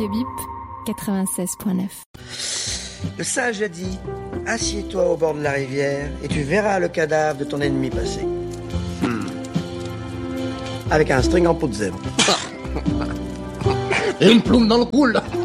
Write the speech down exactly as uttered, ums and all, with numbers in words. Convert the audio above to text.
Radio Bip, quatre-vingt-seize point neuf. Le sage a dit, assieds-toi au bord de la rivière et tu verras le cadavre de ton ennemi passer. Hmm. Avec un string en peau de zèbre. Et une plume dans le cou, là.